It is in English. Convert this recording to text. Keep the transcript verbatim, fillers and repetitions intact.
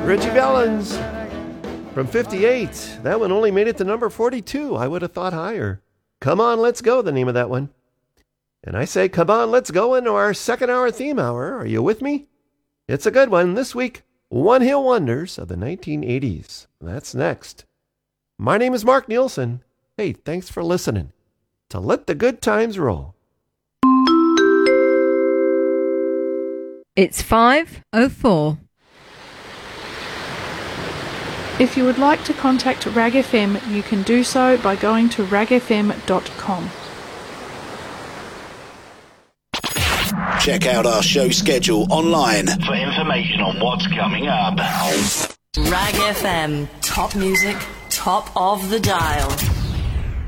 Richie Valens from fifty-eight. That one only made it to number forty-two. I would have thought higher. Come On, Let's Go, the name of that one. And I say, come on, let's go into our second hour theme hour. Are you with me? It's a good one. This week, One Hit Wonders of the nineteen eighties. That's next. My name is Mark Nielsen. Hey, thanks for listening to Let the Good Times Roll. It's five oh four. If you would like to contact Rag F M, you can do so by going to rag f m dot com. Check out our show schedule online for information on what's coming up. Rag F M, top music, top of the dial.